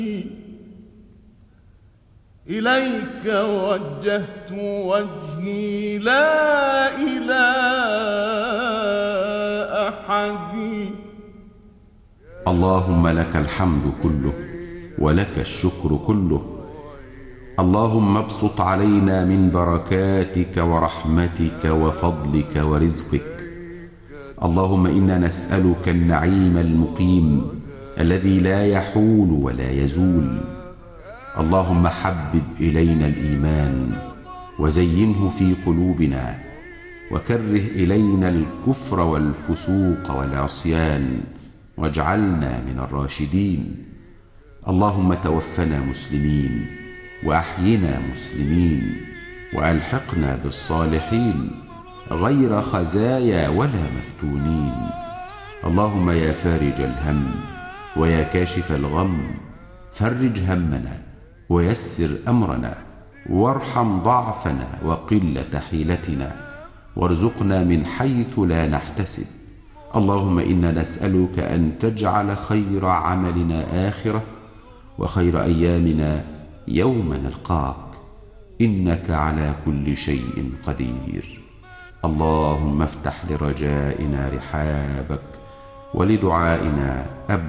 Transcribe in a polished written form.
إليك وجهت وجهي لا إلى أحد. اللهم لك الحمد كله ولك الشكر كله. اللهم ابسط علينا من بركاتك ورحمتك وفضلك ورزقك. اللهم إنا نسألك النعيم المقيم الذي لا يحول ولا يزول. اللهم حبب إلينا الإيمان وزينه في قلوبنا، وكره إلينا الكفر والفسوق والعصيان، واجعلنا من الراشدين. اللهم توفنا مسلمين وأحينا مسلمين، وألحقنا بالصالحين غير خزايا ولا مفتونين. اللهم يا فارج الهم ويا كاشف الغم، فرج همنا ويسر أمرنا، وارحم ضعفنا وقلة حيلتنا، وارزقنا من حيث لا نحتسب. اللهم إنا نسألك أن تجعل خير عملنا آخرة، وخير أيامنا يوم نلقاك، إنك على كل شيء قدير. اللهم افتح لرجائنا رحابك ولدعائنا